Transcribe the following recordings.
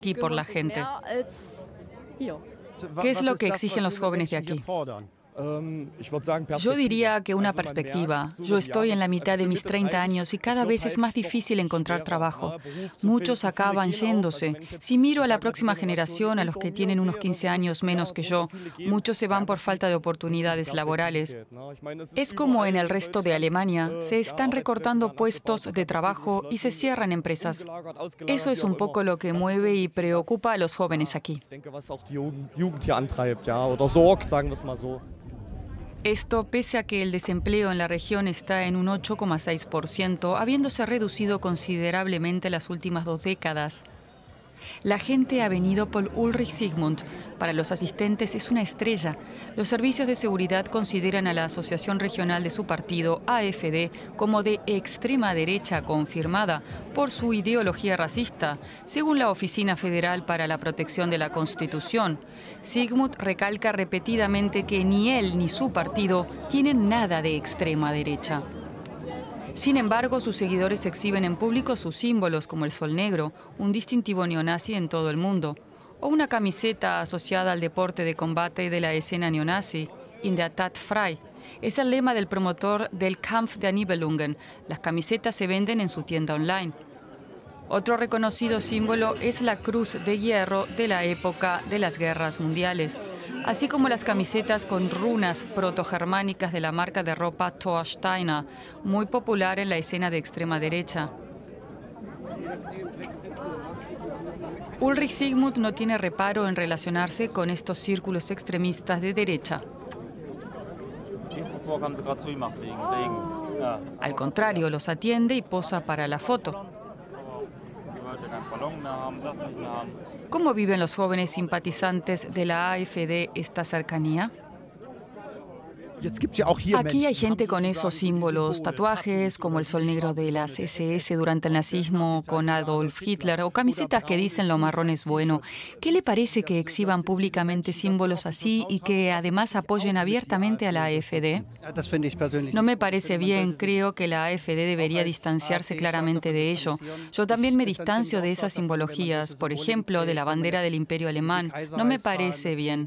aquí por la gente. ¿Qué es lo que exigen los jóvenes de aquí? Yo diría que una perspectiva. Yo estoy en la mitad de mis 30 años y cada vez es más difícil encontrar trabajo. Muchos acaban yéndose. Si miro a la próxima generación, a los que tienen unos 15 años menos que yo, muchos se van por falta de oportunidades laborales. Es como en el resto de Alemania, se están recortando puestos de trabajo y se cierran empresas. Eso es un poco lo que mueve y preocupa a los jóvenes aquí. Esto pese a que el desempleo en la región está en un 8,6%, habiéndose reducido considerablemente las últimas 2 décadas. La gente ha venido por Ulrich Sigmund. Para los asistentes es una estrella. Los servicios de seguridad consideran a la asociación regional de su partido, AfD, como de extrema derecha confirmada por su ideología racista, según la Oficina Federal para la Protección de la Constitución. Sigmund recalca repetidamente que ni él ni su partido tienen nada de extrema derecha. Sin embargo, sus seguidores exhiben en público sus símbolos, como el sol negro, un distintivo neonazi en todo el mundo, o una camiseta asociada al deporte de combate de la escena neonazi, In der Tat frei. Es el lema del promotor del Kampf der Nibelungen. Las camisetas se venden en su tienda online. Otro reconocido símbolo es la cruz de hierro de la época de las guerras mundiales, así como las camisetas con runas protogermánicas de la marca de ropa Thor Steiner, muy popular en la escena de extrema derecha. Ulrich Sigmund no tiene reparo en relacionarse con estos círculos extremistas de derecha. Al contrario, los atiende y posa para la foto. ¿Cómo viven los jóvenes simpatizantes de la AfD esta cercanía? Aquí hay gente con esos símbolos, tatuajes como el sol negro de las SS durante el nazismo con Adolf Hitler o camisetas que dicen lo marrón es bueno. ¿Qué le parece que exhiban públicamente símbolos así y que además apoyen abiertamente a la AfD? No me parece bien, creo que la AfD debería distanciarse claramente de ello. Yo también me distancio de esas simbologías, por ejemplo, de la bandera del Imperio Alemán. No me parece bien.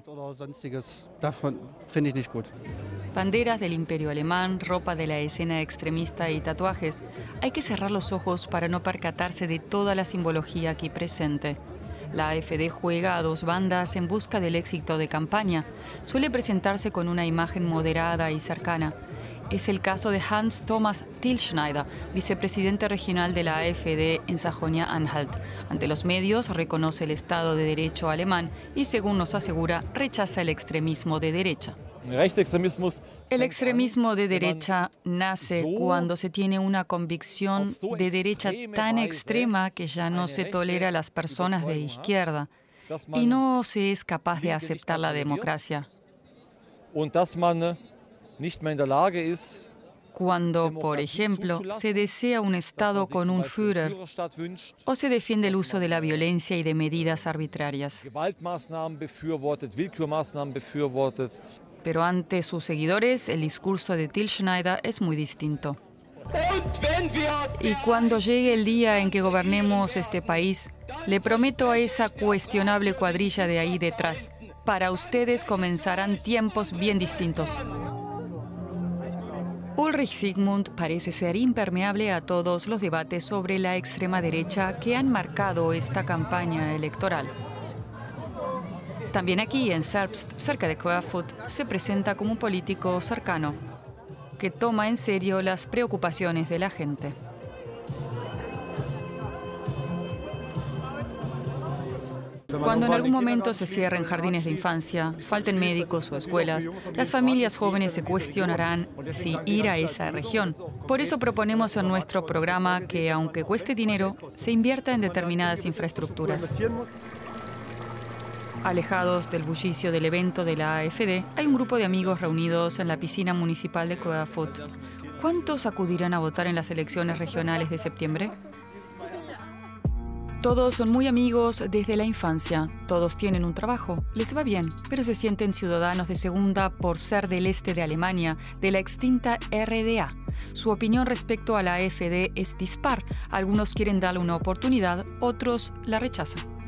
Banderas del Imperio Alemán, ropa de la escena extremista y tatuajes. Hay que cerrar los ojos para no percatarse de toda la simbología aquí presente. La AfD juega a 2 bandas en busca del éxito de campaña. Suele presentarse con una imagen moderada y cercana. Es el caso de Hans Thomas Tilschneider, vicepresidente regional de la AfD en Sajonia-Anhalt. Ante los medios reconoce el Estado de Derecho alemán y, según nos asegura, rechaza el extremismo de derecha. El extremismo de derecha nace cuando se tiene una convicción de derecha tan extrema que ya no se tolera a las personas de izquierda y no se es capaz de aceptar la democracia. Cuando, por ejemplo, se desea un Estado con un Führer o se defiende el uso de la violencia y de medidas arbitrarias. Pero ante sus seguidores, el discurso de Tilschneider es muy distinto. Y cuando llegue el día en que gobernemos este país, le prometo a esa cuestionable cuadrilla de ahí detrás, para ustedes comenzarán tiempos bien distintos. Ulrich Sigmund parece ser impermeable a todos los debates sobre la extrema derecha que han marcado esta campaña electoral. También aquí, en Zerbst, cerca de Querfurt, se presenta como un político cercano, que toma en serio las preocupaciones de la gente. Cuando en algún momento se cierren jardines de infancia, falten médicos o escuelas, las familias jóvenes se cuestionarán si ir a esa región. Por eso proponemos en nuestro programa que, aunque cueste dinero, se invierta en determinadas infraestructuras. Alejados del bullicio del evento de la AfD, hay un grupo de amigos reunidos en la piscina municipal de Querfurt. ¿Cuántos acudirán a votar en las elecciones regionales de septiembre? Todos son muy amigos desde la infancia, todos tienen un trabajo, les va bien, pero se sienten ciudadanos de segunda por ser del este de Alemania, de la extinta RDA. Su opinión respecto a la AfD es dispar, algunos quieren darle una oportunidad, otros la rechazan.